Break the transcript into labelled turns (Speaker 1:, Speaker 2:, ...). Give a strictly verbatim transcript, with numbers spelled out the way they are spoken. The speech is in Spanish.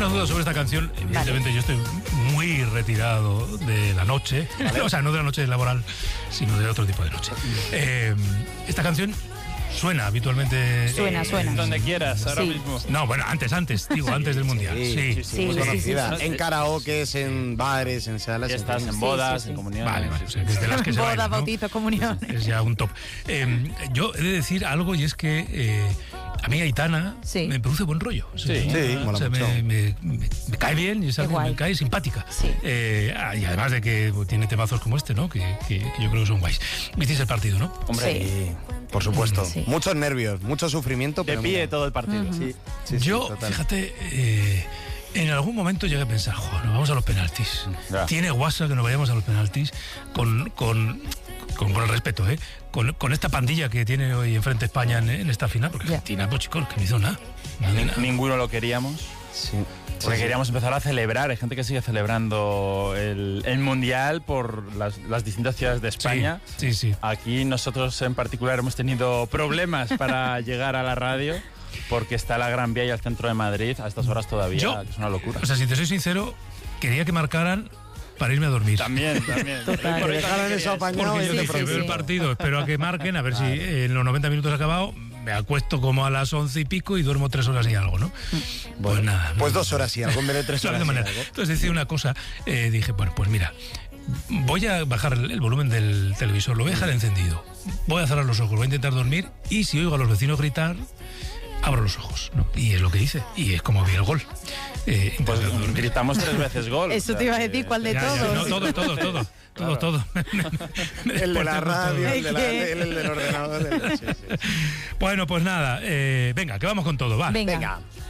Speaker 1: una duda sobre esta canción. Evidentemente, vale. Yo estoy muy retirado de la noche. ¿Vale? O sea, no de la noche laboral, sino de otro tipo de noche. Eh, esta canción suena habitualmente.
Speaker 2: Suena,
Speaker 1: eh,
Speaker 2: suena.
Speaker 3: Donde quieras, ahora
Speaker 2: sí.
Speaker 3: mismo.
Speaker 1: No, bueno, antes, antes, digo, antes del Mundial.
Speaker 4: Sí,
Speaker 1: sí,
Speaker 4: sí, sí, muy
Speaker 2: sí,
Speaker 4: conocida.
Speaker 2: sí, sí, sí.
Speaker 4: En karaokes, en bares, en salas.
Speaker 3: Fiestas,
Speaker 4: en,
Speaker 3: en bodas,
Speaker 2: sí, sí, sí.
Speaker 3: en comuniones.
Speaker 1: Vale, vale. O sea, desde las que se
Speaker 2: Boda,
Speaker 1: bailan, ¿no?
Speaker 2: bautizo, comunión.
Speaker 1: Es ya un top. Eh, yo he de decir algo y es que eh, a mí Aitana
Speaker 2: sí.
Speaker 1: me produce buen rollo. O sea,
Speaker 4: sí, sí, mola
Speaker 1: o sea,
Speaker 4: mucho.
Speaker 1: me, me, me, me cae bien y es algo, me cae simpática.
Speaker 2: Sí.
Speaker 1: Eh, y además de que tiene temazos como este, ¿no? Que, que, que yo creo que son guays. ¿Visteis el partido, no?
Speaker 4: Hombre,
Speaker 2: Sí.
Speaker 4: por supuesto.
Speaker 2: Sí.
Speaker 4: Muchos nervios, mucho sufrimiento.
Speaker 3: De
Speaker 4: pero
Speaker 3: pie
Speaker 4: mira.
Speaker 3: todo el partido.
Speaker 2: Uh-huh.
Speaker 4: Sí, sí, sí,
Speaker 1: Yo,
Speaker 4: total.
Speaker 1: fíjate, eh, en algún momento llegué a pensar, joder, nos vamos a los penaltis.
Speaker 3: Ya.
Speaker 1: Tiene guasa que nos vayamos a los penaltis con, con, con, con el respeto, ¿eh? Con, con esta pandilla que tiene hoy enfrente España en, en esta final, porque
Speaker 2: Ya.
Speaker 1: Argentina, pues chicos, que no hizo nada. Nada de
Speaker 3: Ni-
Speaker 1: nada.
Speaker 3: Ninguno lo queríamos.
Speaker 4: Sí.
Speaker 3: Porque
Speaker 4: Sí,
Speaker 3: queríamos empezar a celebrar. Hay gente que sigue celebrando el, el Mundial por las, las distintas ciudades de España.
Speaker 1: Sí, sí, sí.
Speaker 3: Aquí nosotros en particular hemos tenido problemas para llegar a la radio porque está la Gran Vía y el centro de Madrid a estas horas todavía,
Speaker 1: Yo,
Speaker 3: que es una locura.
Speaker 1: O sea, si te soy sincero, quería que marcaran para irme a dormir.
Speaker 3: También, también.
Speaker 2: Total.
Speaker 3: Por
Speaker 4: Que
Speaker 3: eso
Speaker 4: dejaran
Speaker 3: también
Speaker 4: eso
Speaker 3: quería
Speaker 4: apañado.
Speaker 1: Porque
Speaker 4: y
Speaker 1: yo
Speaker 4: te
Speaker 1: dije,
Speaker 2: sí,
Speaker 1: veo
Speaker 2: sí.
Speaker 1: el partido, espero a que marquen, a ver si en los noventa minutos ha acabado, me acuesto como a las once y pico y duermo tres horas y algo, ¿no? Pues nada.
Speaker 4: Pues
Speaker 1: no,
Speaker 4: dos horas y algo, en vez de tres
Speaker 1: no,
Speaker 4: horas
Speaker 1: de
Speaker 4: y
Speaker 1: manera.
Speaker 4: algo.
Speaker 1: Entonces decía una cosa, eh, dije, bueno, pues mira, voy a bajar el, el volumen del televisor, lo voy a dejar encendido, voy a cerrar los ojos, voy a intentar dormir y si oigo a los vecinos gritar, abro los ojos, ¿no? Y es lo que hice, y es como vi el gol. Eh,
Speaker 3: Pues
Speaker 1: intentando dormir.
Speaker 3: gritamos tres veces gol.
Speaker 2: Eso te iba a decir, ¿cuál de
Speaker 1: Ya, ya,
Speaker 2: todos?
Speaker 1: no, todo, todo, todo, todo, todo.
Speaker 4: El de la radio, el, de la,
Speaker 2: ¿Qué?
Speaker 4: el, el del ordenador. El, sí, sí.
Speaker 1: Bueno, pues nada, eh, venga, que vamos con todo, va.
Speaker 2: Venga.
Speaker 4: Venga.